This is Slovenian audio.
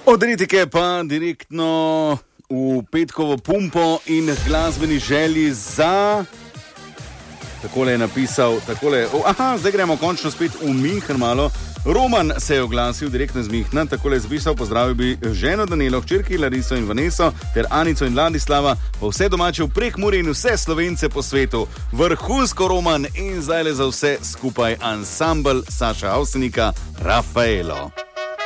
Od ritike pa direktno v petkovo pumpo in glasbeni želji za... Takole je napisal, zdaj gremo končno spet v München malo. Roman se je oglasil direktno iz Münchna, takole je zapisal: pozdravil bi ženo Danilo, hčerki Lariso in Vaneso ter Anico in Ladislava, pa vse domače v Prekmurju in vse Slovence po svetu. Vrhunsko, Roman, in zdaj le za vse skupaj ansambel Saša Avsenika, Rafaelo.